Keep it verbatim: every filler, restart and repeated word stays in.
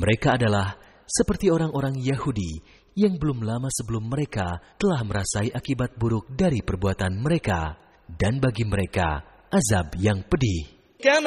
mereka adalah seperti orang-orang Yahudi yang belum lama sebelum mereka telah merasai akibat buruk dari perbuatan mereka, dan bagi mereka azab yang pedih.